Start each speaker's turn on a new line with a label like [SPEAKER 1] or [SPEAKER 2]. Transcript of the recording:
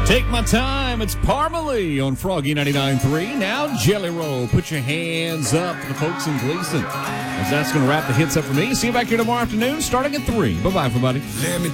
[SPEAKER 1] Take my time. It's Parmalee on Froggy 99.3. Now Jelly Roll. Put your hands up for the folks in Gleason. As that's going to wrap the hits up for me. See you back here tomorrow afternoon starting at 3. Bye-bye, everybody.